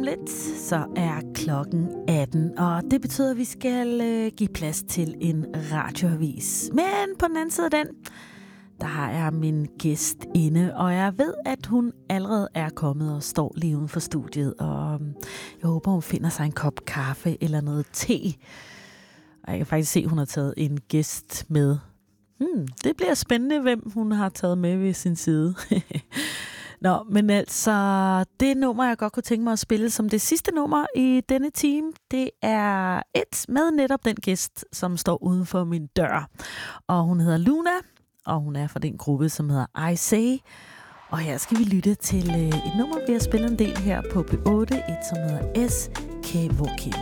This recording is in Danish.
om lidt, så er klokken 18, og det betyder, at vi skal give plads til en radioavis. Men på den anden side af den, der har jeg min gæst inde, og jeg ved, at hun allerede er kommet og står lige uden for studiet, og jeg håber, hun finder sig en kop kaffe eller noget te. Og jeg kan faktisk se, at hun har taget en gæst med. Det bliver spændende, hvem hun har taget med ved sin side. Nå, men altså, det nummer, jeg godt kunne tænke mig at spille som det sidste nummer i denne time, det er et med netop den gæst, som står uden for min dør. Og hun hedder Luna, og hun er fra den gruppe, som hedder I Say. Og her skal vi lytte til et nummer, vi har spillet en del her på P8, et som hedder S. Kevokim.